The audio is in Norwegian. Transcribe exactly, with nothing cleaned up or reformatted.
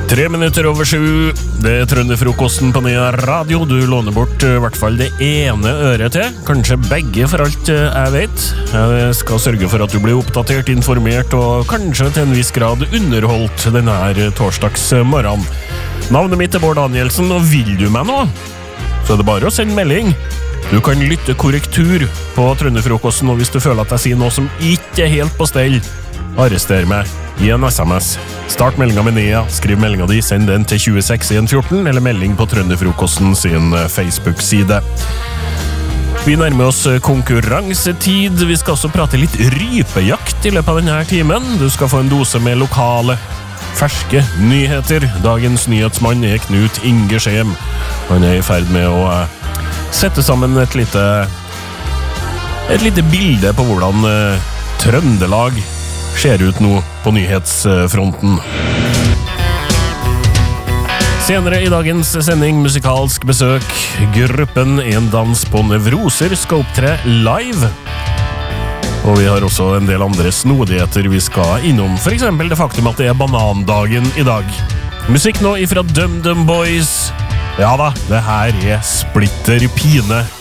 Tre minutter over sju, det er Trønderfrokosten på Nya Radio. Du låner bort i hvert fall det ene øret til, kanskje begge for alt jeg vet. Jeg skal sørge for at du blir oppdatert, informert og kanskje til en viss grad underholdt denne torsdagsmorgen. Navnet mitt er Bård Danielsen, og vil du meg nå, så er det bare å sende melding. Du kan lytte korrektur på Trønderfrokosten, og hvis du føler at jeg sier noe som ikke er helt på stell, arrester meg i en sms. Start meldinga med Nea, skriv meldinga di, send den til tjueseks en fjorten, eller melding på Trønderfrokosten sin Facebook-side. Vi nærmer oss konkurransetid. Vi skal også prate litt rypejakt i løpet av denne timen. Du skal få en dose med lokale, ferske nyheter. Dagens nyhetsmann er Knut Inge Skjem. Han er i ferd med å sette sammen et lite, et lite bilde på hvordan uh, Trøndelag ser ut nå på nyhetsfronten. Senere i dagens sending musikalsk besøk. Gruppen En dans på nevroser skal opptre live. Og vi har også en del andre snodigheter vi skal innom. For eksempel det faktum at det er banandagen i dag. Musikk nå ifra Dum Dum Boys. Ja da, det her er Splitter Pine.